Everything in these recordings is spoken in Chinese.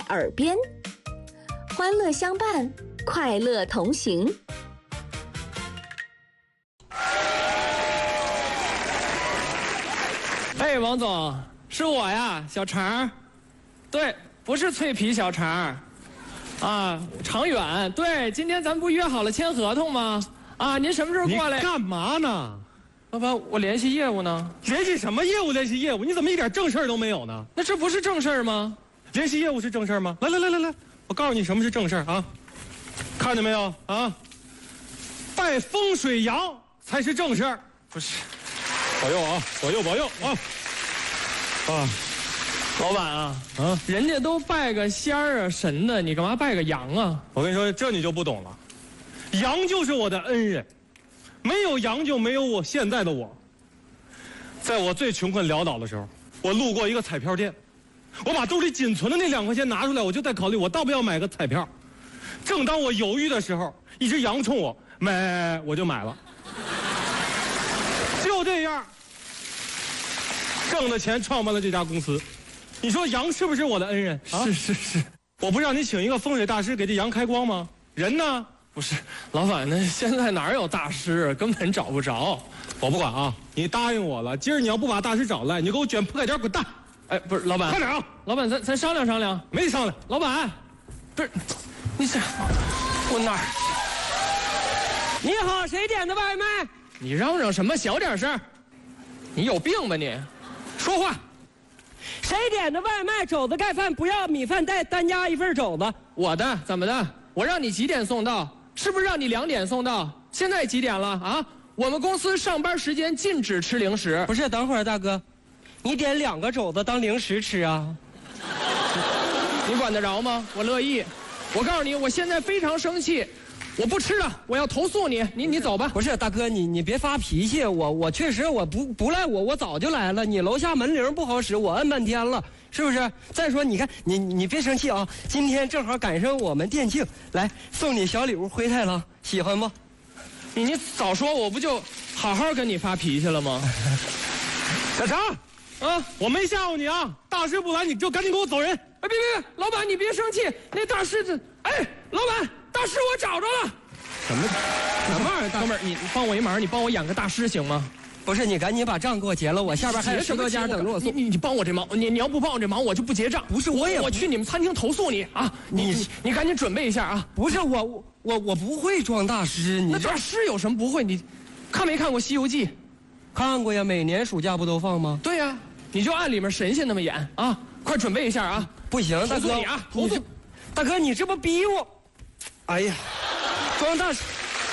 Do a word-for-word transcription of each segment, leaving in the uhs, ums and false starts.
耳边，欢乐相伴，快乐同行。 哎，王总，是我呀，小常。对，不是脆皮小常。啊，常远。对，今天咱们不约好了签合同吗？啊，您什么时候过来？ 你干嘛呢？ 老板，我联系业务呢。 联系什么业务？联系业务？你怎么一点正事儿都没有呢？ 那这不是正事儿吗？ 联系业务是正事儿吗？来来来来来，我告诉你什么是正事儿啊！看见没有啊？拜风水阳才是正事儿。 不是， 保佑啊！保佑保佑啊！啊， 老板啊啊， 人家都拜个仙儿啊神的，你干嘛拜个羊啊？ 我跟你说，这你就不懂了。羊就是我的恩人，没有羊就没有我现在的我。在我最穷困潦倒的时候，我路过一个彩票店，我把兜里仅存的那两块钱拿出来，我就在考虑我到不要买个彩票。正当我犹豫的时候，一只羊冲我买，我就买了。就这样，挣的钱创办了这家公司。你说羊是不是我的恩人？ 啊、是是是， 我不让你请一个风水大师给这羊开光吗？人呢？ 不是，老板，那现在哪有大师，根本找不着。 我不管啊，你答应我了，今儿你要不把大师找来，你就给我卷铺盖卷滚蛋！ 哎，不是，老板， 快点啊！ 老板，咱咱商量商量。 没商量， 老板，不是，你这我哪儿？ 你好，谁点的外卖？ 你嚷嚷什么？小点声！你有病吧你？说话！ 谁点的外卖？肘子盖饭不要，米饭带单加一份肘子。 我的，怎么的？我让你几点送到？是不是让你两点送到？现在几点了啊？我们公司上班时间禁止吃零食。 不是，等会儿大哥，你点两个肘子当零食吃啊？ 你管得着吗？我乐意。我告诉你，我现在非常生气，我不吃了，我要投诉你。你你走吧。 不是，大哥，你你别发脾气，我我确实我不不赖我，我早就来了。你楼下门铃不好使，我摁半天了，是不是？再说，你看你你别生气啊，今天正好赶上我们店庆，来送你小礼物灰太狼，喜欢不？ 你你早说，我不就好好跟你发脾气了吗？ 小常啊， 我没吓唬你啊！大师不来，你就赶紧给我走人！ 哎，别别别，老板你别生气，那大师这……哎，老板，大师我找着了。 什么？什么玩意儿？ 哥们儿，你帮我一忙，你帮我养个大师行吗？ 不是，你赶紧把账给我结了，我下边还有十多家等着我送。 你你你帮我这忙，你你要不帮我这忙，我就不结账。 不是，我也我去你们餐厅投诉你啊！你你你赶紧准备一下啊！ 不是我我我我不会装大师，你那大师有什么不会？你看没看过《西游记》？ 看过呀，每年暑假不都放吗？ 对呀，你就按里面神仙那么演啊！快准备一下啊！ 不行，大哥你啊，投诉！ 大哥，你这不逼我？哎呀，装大师！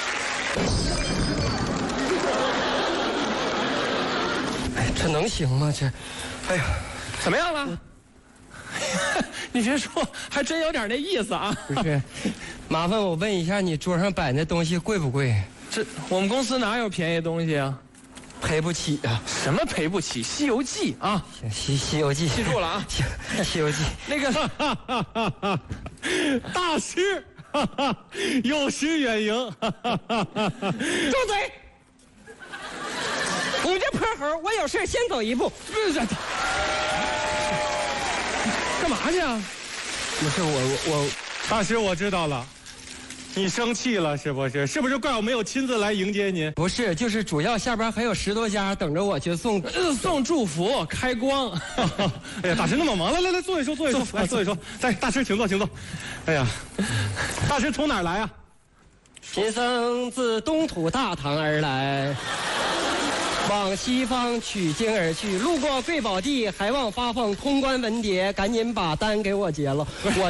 哎，这能行吗？这，哎呀， 怎么样了？你别说，还真有点那意思啊！ 不是，麻烦我问一下，你桌上摆那东西贵不贵？ 这我们公司哪有便宜东西啊？ 赔不起啊！ 什么赔不起？《西游记》啊， 《西西游记》 记住了啊！ 行，《西游记》 那个大师，有失远迎。 住嘴！你这泼猴，我有事先走一步。 不是，干嘛去啊？ 不是我我大师，我知道了，你生气了是不是？是不是怪我没有亲自来迎接您？ 不是，就是主要下边还有十多家等着我去送送祝福、开光。 哎呀，大师那么忙，来来来，坐一坐，坐一坐，来坐一坐。来，大师请坐，请坐。哎呀，大师从哪儿来啊？ 贫僧自东土大唐而来，往西方取经而去，路过贵宝地，还望发放通关文牒，赶紧把单给我结了。我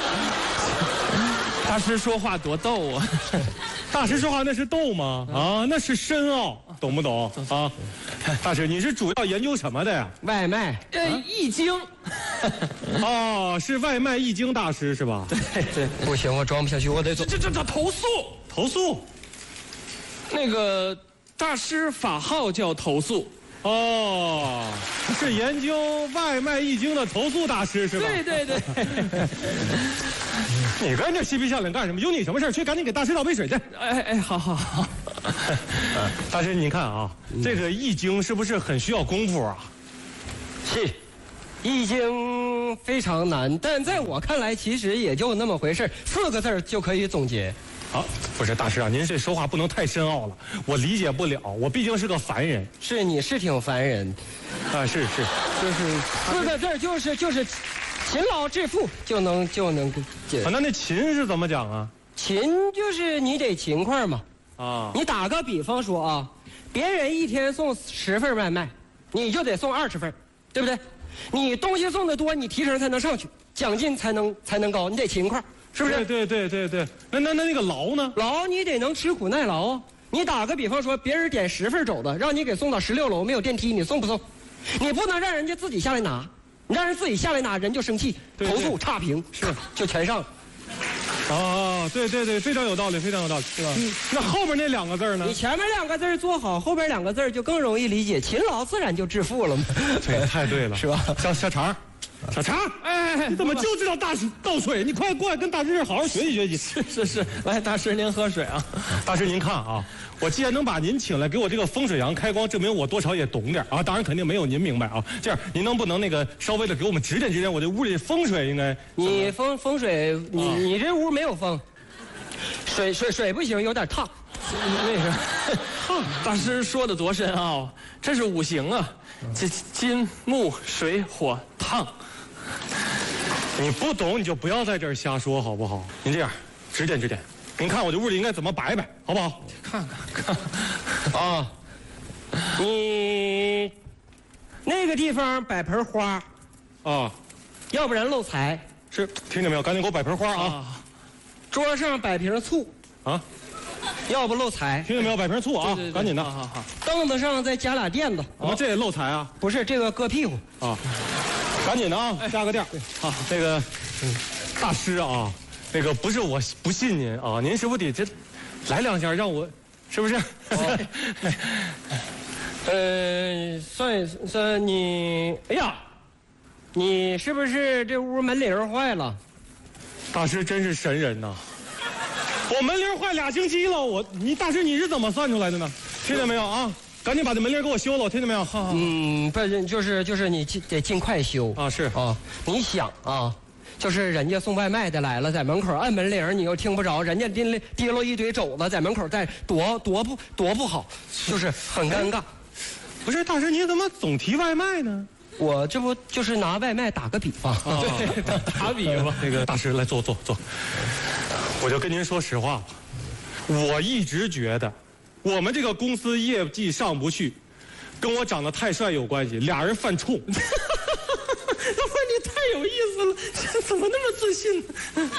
大师说话多逗啊！ 大师说话那是逗吗？啊，那是深奥，懂不懂啊？大师，你是主要研究什么的呀？ 外卖， 呃，易经。 哦，是外卖易经大师是吧？ 对对，不行，我装不下去，我得走。 这这这投诉， 投诉。 那个大师法号叫投诉。 哦，是研究外卖易经的投诉大师是吧？ 对对对。 你跟这嬉皮笑脸干什么？有你什么事去赶紧给大师倒杯水去。 哎哎，好好好。 大师，您看啊，这个易经是不是很需要功夫啊？ 是， 易经非常难，但在我看来，其实也就那么回事，四个字儿就可以总结。 啊，不是大师啊，您这说话不能太深奥了，我理解不了，我毕竟是个凡人。 是你是挺烦人， 啊，是是， 就是四个字儿就是就是勤劳致富就能就能解。 啊，那那勤是怎么讲啊？ 勤就是你得勤快嘛。 啊， 你打个比方说啊，别人一天送十份外卖，你就得送二十份，对不对？你东西送的多，你提成才能上去，奖金才能才能高，你得勤快。是不是？ 对对对对对，那那那那个劳呢？ 劳你得能吃苦耐劳啊！你打个比方说，别人点十份肘子，让你给送到十六楼，没有电梯，你送不送？你不能让人家自己下来拿，你让人自己下来拿，人就生气， 对对投诉差评， 是就全上。 啊，对对对，非常有道理，非常有道理，是吧？嗯，那后面那两个字呢？ 你前面两个字做好，后边两个字就更容易理解，勤劳自然就致富了嘛。 对，太对了， 是吧？ 小小肠。小常，哎，你怎么就知道大师倒水？你快过来跟大师好好学习学习。 是是是，来，大师您喝水啊。 大师您看啊，我既然能把您请来给我这个风水阳开光，证明我多少也懂点啊。当然肯定没有您明白啊。这样，您能不能那个稍微的给我们指点指点？我这屋里风水应该…… 你风风水，你你这屋没有风，水水水不行，有点烫。 为什么？烫？大师说的多深奥啊！这是五行啊，这金木水火烫。 你不懂你就不要在这儿瞎说好不好？您这样指点指点，您看我这屋里应该怎么摆摆，好不好？ 看看看啊，你那个地方摆盆花啊， 要不然漏财。 是，听见没有？赶紧给我摆盆花啊！啊桌上摆瓶醋啊， 要不漏财。 听见没有？摆瓶醋啊， 对对对赶紧的。 好好好。 凳子上再加俩垫子。 怎么这也漏财啊？ 不是，这个硌屁股啊。赶紧的啊，加个垫。好，那个，嗯，大师啊，那个不是我不信您啊，您是不是得这来两下让我，是不是？哦、 呃，算算你，哎呀，你是不是这屋门铃坏了？ 大师真是神人呐！我门铃坏俩星期了，我你大师你是怎么算出来的呢？听见没有啊？赶紧把这门铃给我修了，我听见没有？好好好嗯，不是，就是就是你得尽快修啊！是啊，你想啊，就是人家送外卖的来了，在门口按门铃，你又听不着，人家跌跌落一堆肘子，在门口在多多不多不好，就是很尴尬。 不是大师，你怎么总提外卖呢？ 我这不就是拿外卖打个比方啊？ 对，打比方。 那个大师来坐坐坐，我就跟您说实话吧，我一直觉得。我们这个公司业绩上不去，跟我长得太帅有关系。俩人犯冲。 老板，你太有意思了，这怎么那么自信呢？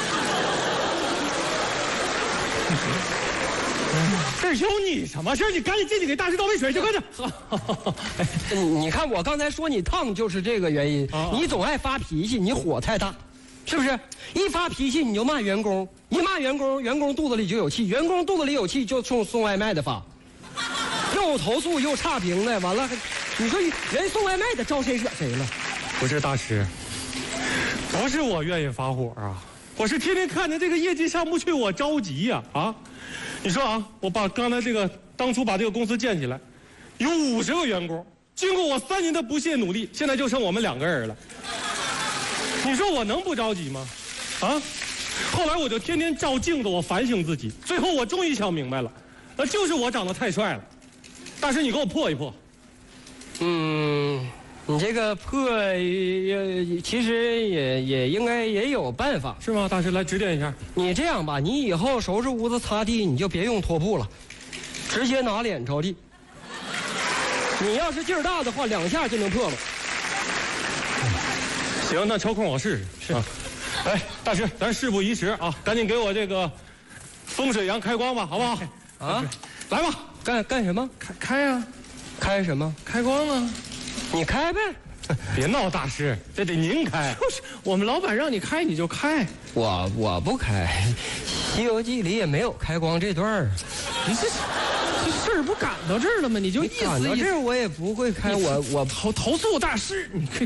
这有你什么事？你赶紧进去给大师倒杯水去，快点。 你你看我刚才说你烫就是这个原因， 啊、 你总爱发脾气，你火太大。是不是一发脾气你就骂员工，一骂员工，员工肚子里就有气，员工肚子里有气就冲送外卖的发，又投诉又差评的，完了，你说人送外卖的招谁惹谁了？ 不是大师，不是我愿意发火啊，我是天天看着这个业绩上不去，我着急呀 啊, 啊！你说啊，我把刚才这个当初把这个公司建起来，有五十个员工，经过我三年的不懈努力，现在就剩我们两个人了。你说我能不着急吗？啊！后来我就天天照镜子，我反省自己，最后我终于想明白了，那就是我长得太帅了。大师，你给我破一破。 嗯，你这个破也其实也也应该也有办法， 是吗？大师来指点一下。 你这样吧，你以后收拾屋子擦地，你就别用拖布了，直接拿脸着地。你要是劲儿大的话，两下就能破了。 行，那抽空我试试。是，啊、哎，大师，咱事不宜迟啊，赶紧给我这个风水阳开光吧，好不好？ 啊， 来吧， 干干什么？ 开开呀、啊， 开什么？ 开光啊！ 你开呗。 别闹，大师，这得您开。 就是我们老板让你开你就开。 我我不开，《西游记》里也没有开光这段儿。 你这这事儿不赶到这儿了吗？你就意思赶到这儿我也不会开，我我投投诉大师，你可以。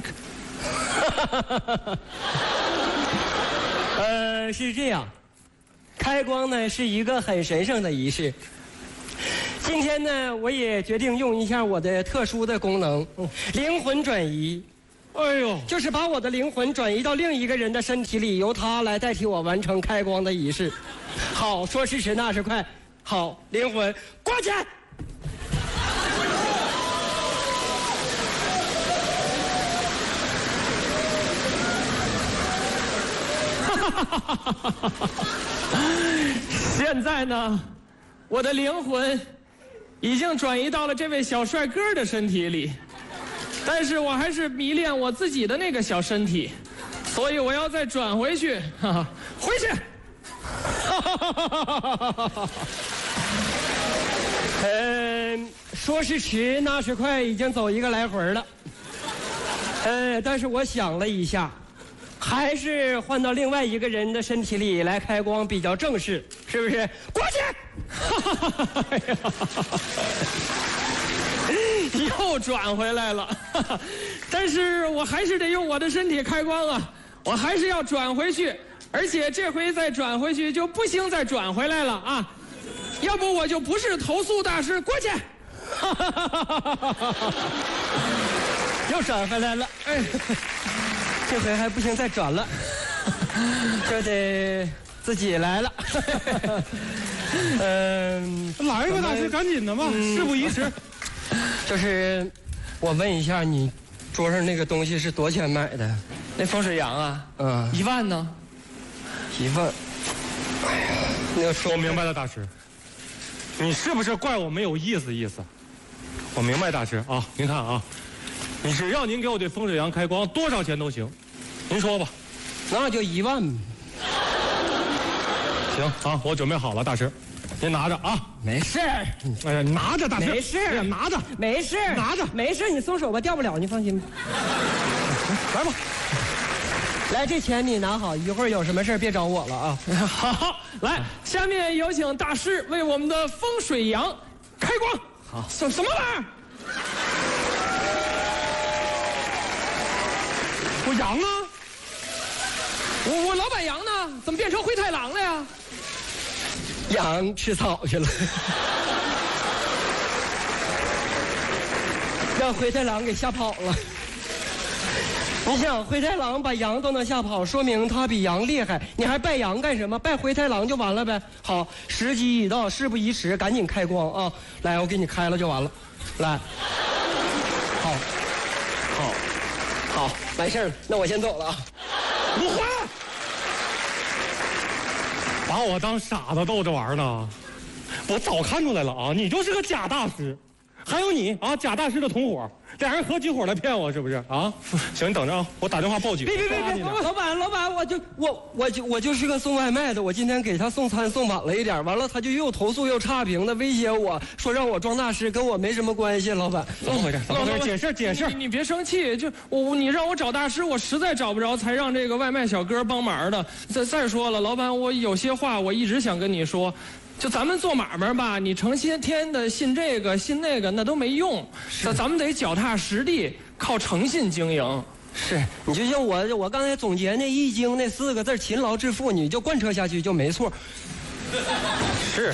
呃，是这样，开光呢是一个很神圣的仪式。今天呢，我也决定用一下我的特殊的功能——灵魂转移。 哎呦， 就是把我的灵魂转移到另一个人的身体里，由他来代替我完成开光的仪式。好，说时迟那时快，好，灵魂挂起来。 现在呢，我的灵魂已经转移到了这位小帅哥的身体里，但是我还是迷恋我自己的那个小身体，所以我要再转回去，哈哈，回去。 嗯，说时迟那时快，已经走一个来回了。呃，但是我想了一下，还是换到另外一个人的身体里来开光比较正式，是不是？过去。 又转回来了，但是我还是得用我的身体开光啊，我还是要转回去，而且这回再转回去就不行再转回来了啊，要不我就不是投诉大师，过去。 又转回来了，哎，这回还不行，再转了，就得自己来了。嗯， 来吧，大师，赶紧的吧， 嗯、 事不宜迟。 就是我问一下，你桌上那个东西是多少钱买的？ 那风水羊啊， 嗯， 一万呢？ 一万。哎呀，那个说我明白了，大师，你是不是怪我没有意思意思？我明白，大师啊，您看啊，你只要您给我这风水羊开光，多少钱都行，您说吧。 那就一万。 行啊，我准备好了，大师，您拿着啊。 没事。 哎呀，拿着，大师。 没事。 哎呀，拿着。 没事。 拿着。 没事，你松手吧，掉不了，你放心吧。 来吧。 来，这钱你拿好，一会儿有什么事别找我了啊。好，来，下面有请大师为我们的风水羊开光。好，什什么玩意儿？ 我羊呢？ 我我老板羊呢？怎么变成灰太狼了呀？ 羊吃草去了，让灰太狼给吓跑了。你想，灰太狼把羊都能吓跑，说明他比羊厉害。你还拜羊干什么？拜灰太狼就完了呗。好，时机已到，事不宜迟，赶紧开光啊！来，我给你开了就完了。来，好，好，好，完事儿了。那我先走了啊。 不换。把我当傻子逗着玩呢？我早看出来了啊！你就是个假大师，还有你啊，假大师的同伙，俩人合起伙来骗我，是不是啊？行，你等着啊，我打电话报警。 别别别别！老板老板，我就我我就我就是个送外卖的，我今天给他送餐送晚了一点，完了他就又投诉又差评的威胁我说让我装大师，跟我没什么关系。老板， 怎么回事？怎么回事？解释解释。 你你别生气，就我你让我找大师，我实在找不着，才让这个外卖小哥帮忙的。再再说了，老板，我有些话我一直想跟你说。就咱们做买卖吧，你成些天的信这个信那个，那都没用。咱咱们得脚踏实地，靠诚信经营。 是，你就像我我刚才总结那易经那四个字勤劳致富，你就贯彻下去就没错。 是，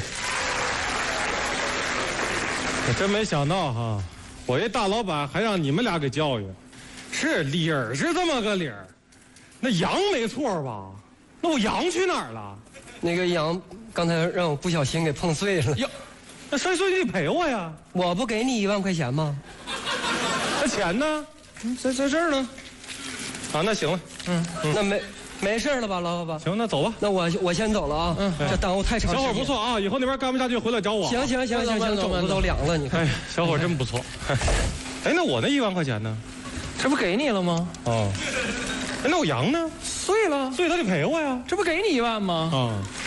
我真没想到哈，我这大老板还让你们俩给教育。是理儿是这么个理儿，那羊没错吧？那我羊去哪儿了？ 那个羊刚才让我不小心给碰碎了。 哟，那摔碎你得赔我呀！ 我不给你一万块钱吗？ 那钱呢？ 在在这儿呢。 啊，那行了， 嗯，嗯那没没事了吧，老板？ 行，那走吧。 那我我先走了啊。嗯，这耽误太长时间。 小伙不错啊，以后那边干不下去回来找我。 行行行行行，肘子都凉了，你看。 哎，小伙真不错。哎，那我那一万块钱呢？ 这不给你了吗？ 哦。哎，那我羊呢？ 碎了， 碎他得赔我呀。 这不给你一万吗？ 啊。